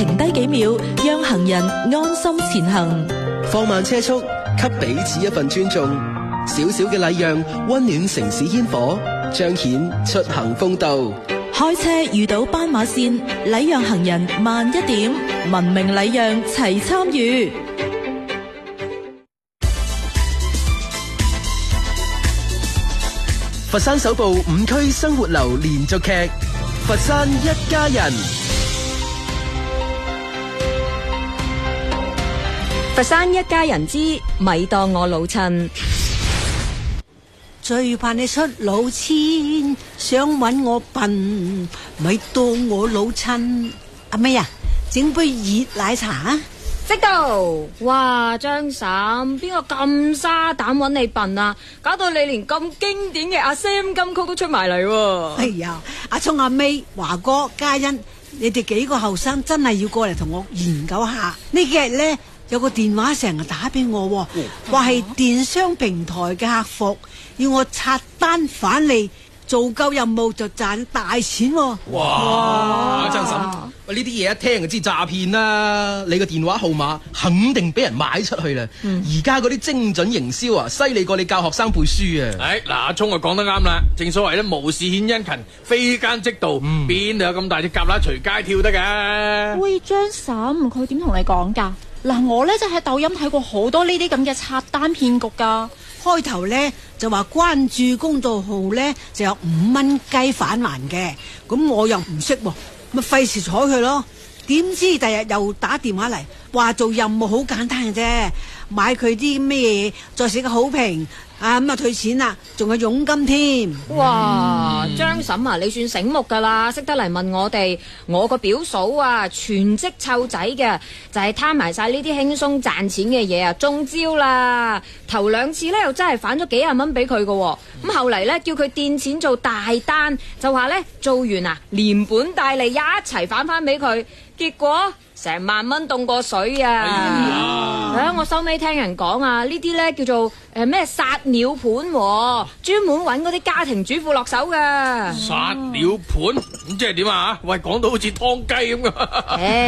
停低幾秒，讓行人安心前行。 放慢車速，給彼此一份尊重。小小嘅禮讓，溫暖城市煙火，彰顯出行風度。 開車遇到斑馬線，禮讓行人慢一點，文明禮讓齊參與。 佛山首部5區生活流連續劇《佛山一家人》。 佛山一家人之咪當我老襯。 最怕你出老千，想搵我笨，咪當我老襯。阿妹啊，整杯熱奶茶啊！ 即到。哇，張嬸，邊個咁沙膽搵你笨啊？搞到你連咁經典嘅阿 Sam 金曲都出埋嚟喎。 哎呀，阿聰、阿 May、華哥、嘉欣，你哋幾個後生真係要過嚟同我研究下。呢幾日呢，有個電話成日打俾我，話係電商平台嘅客服，要我刷單返嚟，做夠任務就賺大錢喎。 哇！張嬸，喂，呢啲嘢一聽就知詐騙啦！你個電話號碼肯定俾人買出去啦。而家嗰啲精準營銷啊，犀利過你教學生背書啊！ 嗱，阿聰就講得啱啦。正所謂咧，無事獻殷勤，非奸即盜，邊度有咁大隻蛤乸隨街跳得㗎？ 喂，張嬸，佢點同你講㗎？嗱，我呢就喺抖音睇過好多呢啲咁嘅刷單騙局㗎。 開頭呢就話關注公眾號呢就有5蚊雞返還嘅，咁我又唔識喎，咪費事睬佢咯。點知第日又打電話嚟，話做任務好簡單嘅啫，買佢啲咩嘢，再寫個好評啊，咁啊退錢啦，仲有佣金添。 哇，張嬸啊，你算醒目噶啦，識得嚟問我哋。我個表嫂啊，全職湊仔嘅，就係貪埋晒呢啲輕鬆賺錢嘅嘢啊，中招啦。頭2次呢，又真係返咗幾廿蚊俾佢噶，咁後嚟呢，叫佢墊錢做大單，就話呢，做完啊，連本帶利一齊返俾佢。結果成萬蚊凍過水啊！我收尾聽人講啊，呢啲咧叫做咩殺鳥盤，專門揾嗰啲家庭主婦落手噶。 殺鳥盤咁即係點啊？喂，講到好似劏雞咁噶。